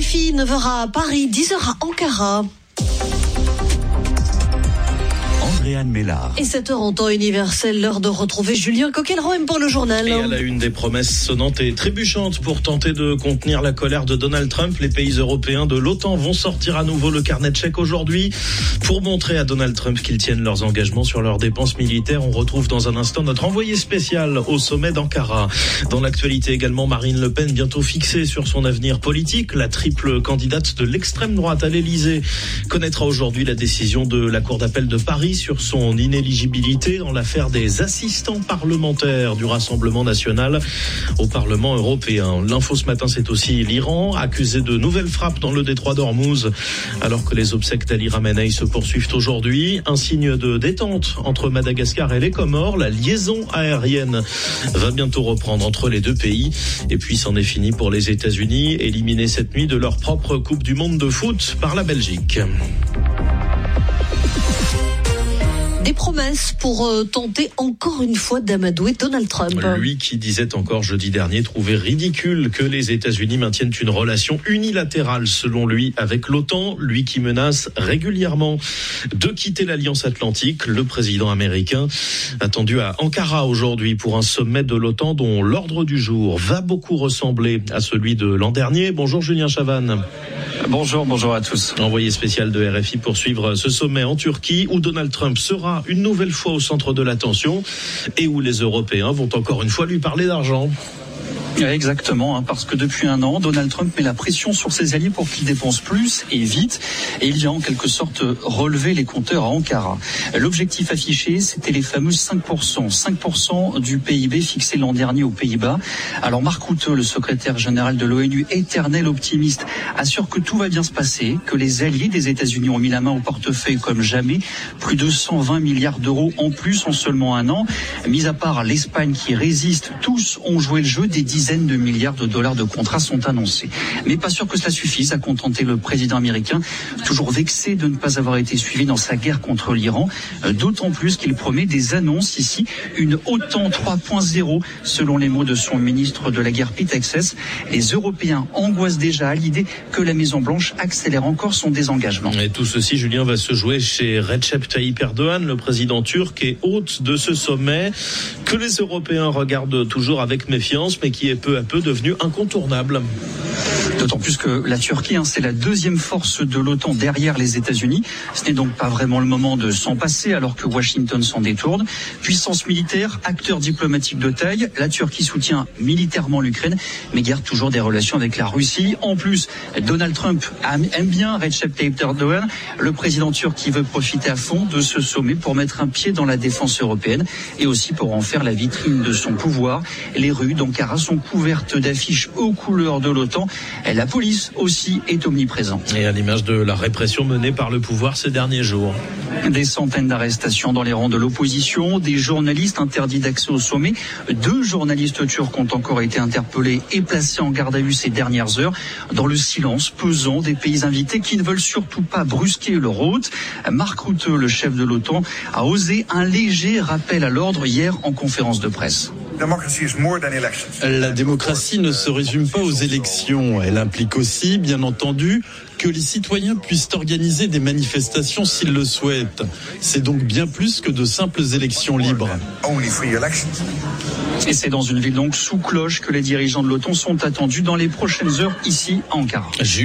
RFI, 9h à Paris, 10h à Ankara. Andréane Mélard. Et 7h en temps universel, l'heure de retrouver Julien Coquelin pour le journal. Et à la une, des promesses sonnantes et trébuchantes pour tenter de contenir la colère de Donald Trump. Les pays européens de l'OTAN vont sortir à nouveau le carnet de chèques aujourd'hui pour montrer à Donald Trump qu'ils tiennent leurs engagements sur leurs dépenses militaires. On retrouve dans un instant notre envoyé spécial au sommet d'Ankara. Dans l'actualité également, Marine Le Pen bientôt fixée sur son avenir politique. La triple candidate de l'extrême droite à l'Elysée connaîtra aujourd'hui la décision de la Cour d'appel de Paris sur son inéligibilité dans l'affaire des assistants parlementaires du Rassemblement national au Parlement européen. L'info ce matin, c'est aussi l'Iran, accusé de nouvelles frappes dans le détroit d'Ormuz, alors que les obsèques d'Ali Khamenei se poursuivent aujourd'hui. Un signe de détente entre Madagascar et les Comores. La liaison aérienne va bientôt reprendre entre les deux pays. Et puis, c'en est fini pour les États-Unis, éliminés cette nuit de leur propre Coupe du Monde de foot par la Belgique. Des promesses pour tenter encore une fois d'amadouer Donald Trump. Lui qui disait encore jeudi dernier trouver ridicule que les États-Unis maintiennent une relation unilatérale selon lui avec l'OTAN, lui qui menace régulièrement de quitter l'Alliance Atlantique. Le président américain attendu à Ankara aujourd'hui pour un sommet de l'OTAN dont l'ordre du jour va beaucoup ressembler à celui de l'an dernier. Bonjour Julien Chavannes. Bonjour à tous. Envoyé spécial de RFI pour suivre ce sommet en Turquie où Donald Trump sera une nouvelle fois au centre de l'attention et où les Européens vont encore une fois lui parler d'argent. Exactement, parce que depuis un an, Donald Trump met la pression sur ses alliés pour qu'ils dépensent plus et vite, et il vient en quelque sorte relever les compteurs à Ankara. L'objectif affiché, c'était les fameux 5% du PIB fixé l'an dernier aux Pays-Bas. Alors Mark Rutte, le secrétaire général de l'ONU, éternel optimiste, assure que tout va bien se passer, que les alliés des États-Unis ont mis la main au portefeuille comme jamais, plus de 120 milliards d'euros en plus en seulement un an. Mis à part l'Espagne qui résiste, tous ont joué le jeu, des dizaines de milliards de dollars de contrats sont annoncés. Mais pas sûr que cela suffise à contenter le président américain, toujours vexé de ne pas avoir été suivi dans sa guerre contre l'Iran, d'autant plus qu'il promet des annonces ici, une OTAN 3.0, selon les mots de son ministre de la guerre Pete Hegseth. Les Européens angoissent déjà à l'idée que la Maison-Blanche accélère encore son désengagement. Et tout ceci, Julien, va se jouer chez Recep Tayyip Erdogan, le président turc et hôte de ce sommet, que les Européens regardent toujours avec méfiance, mais qui est peu à peu devenu incontournable. D'autant plus que la Turquie, c'est la deuxième force de l'OTAN derrière les États-Unis. Ce n'est donc pas vraiment le moment de s'en passer alors que Washington s'en détourne. Puissance militaire, acteur diplomatique de taille, la Turquie soutient militairement l'Ukraine, mais garde toujours des relations avec la Russie. En plus, Donald Trump aime bien Recep Tayyip Erdogan, le président turc qui veut profiter à fond de ce sommet pour mettre un pied dans la défense européenne et aussi pour en faire la vitrine de son pouvoir. Les rues d'Ankara sont couvertes d'affiches aux couleurs de l'OTAN. La police aussi est omniprésente. Et à l'image de la répression menée par le pouvoir ces derniers jours. Des centaines d'arrestations dans les rangs de l'opposition, des journalistes interdits d'accès au sommet. 2 journalistes turcs ont encore été interpellés et placés en garde à vue ces dernières heures, dans le silence pesant des pays invités qui ne veulent surtout pas brusquer leur hôte. Mark Rutte, le chef de l'OTAN, a osé un léger rappel à l'ordre hier en conférence de presse. La démocratie ne se résume pas aux élections. Elle implique aussi, bien entendu, que les citoyens puissent organiser des manifestations s'ils le souhaitent. C'est donc bien plus que de simples élections libres. Et c'est dans une ville donc sous cloche que les dirigeants de l'OTAN sont attendus dans les prochaines heures ici à Ankara.